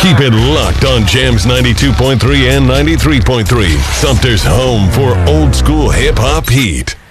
Keep it locked on Jams 92.3 and 93.3. Sumter's home for old school hip hop heat.